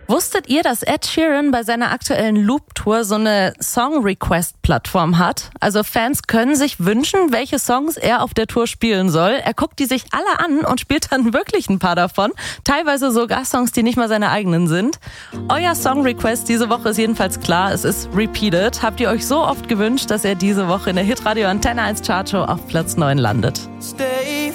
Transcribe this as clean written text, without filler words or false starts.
Wusstet ihr, dass Ed Sheeran bei seiner aktuellen Loop-Tour so eine Song-Request-Plattform hat? Also Fans können sich wünschen, welche Songs er auf der Tour spielen soll. Er guckt die sich alle an und spielt dann wirklich ein paar davon. Teilweise sogar Songs, die nicht mal seine eigenen sind. Euer Song-Request diese Woche ist jedenfalls klar. Es ist Repeated. Habt ihr euch so oft gewünscht, dass er diese Woche in der Hitradio Antenne 1 Chartshow auf Platz 9 landet? Stay